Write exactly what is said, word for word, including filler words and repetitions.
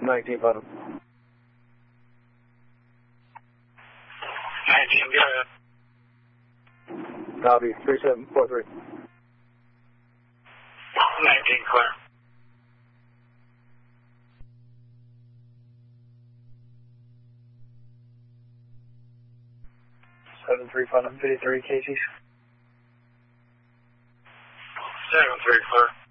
nineteen Putnam. nineteen, go ahead. Copy, three seven four three. nineteen, clear. seven three Putnam, fifty-three Casey's. seven three, clear.